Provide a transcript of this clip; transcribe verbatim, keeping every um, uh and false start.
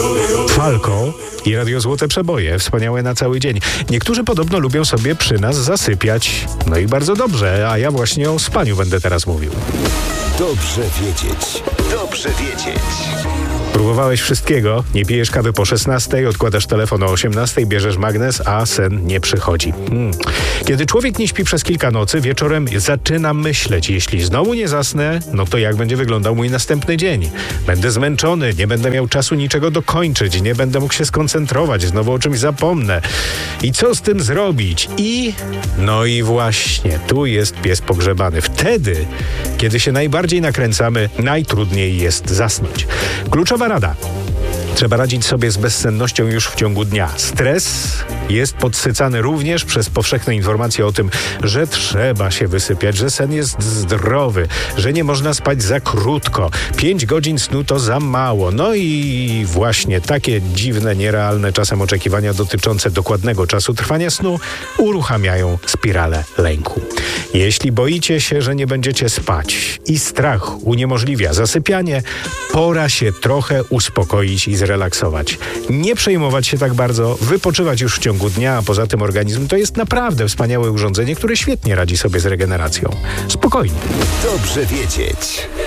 Falco i Radio Złote Przeboje, wspaniałe na cały dzień. Niektórzy podobno lubią sobie przy nas zasypiać. No i bardzo dobrze, a ja właśnie o spaniu będę teraz mówił. Dobrze wiedzieć. Dobrze wiedzieć. Próbowałeś wszystkiego, nie pijesz kawy po szesnastej, odkładasz telefon o osiemnastej, bierzesz magnes, a sen nie przychodzi. Hmm. Kiedy człowiek nie śpi przez kilka nocy, wieczorem zaczyna myśleć. Jeśli znowu nie zasnę, no to jak będzie wyglądał mój następny dzień? Będę zmęczony, nie będę miał czasu niczego dokończyć, nie będę mógł się skoncentrować, znowu o czymś zapomnę. I co z tym zrobić? I... No i właśnie, tu jest pies pogrzebany. Wtedy, kiedy się najbardziej nakręcamy, najtrudniej jest zasnąć. Kluczowa rada. Trzeba radzić sobie z bezsennością już w ciągu dnia. Stres jest podsycany również przez powszechne informacje o tym, że trzeba się wysypiać, że sen jest zdrowy, że nie można spać za krótko. Pięć godzin snu to za mało. No i właśnie takie dziwne, nierealne czasem oczekiwania dotyczące dokładnego czasu trwania snu uruchamiają spiralę lęku. Jeśli boicie się, że nie będziecie spać i strach uniemożliwia zasypianie, pora się trochę uspokoić i zrelaksować. Nie przejmować się tak bardzo, wypoczywać już w ciągu dnia, a poza tym organizm to jest naprawdę wspaniałe urządzenie, które świetnie radzi sobie z regeneracją. Spokojnie. Dobrze wiedzieć.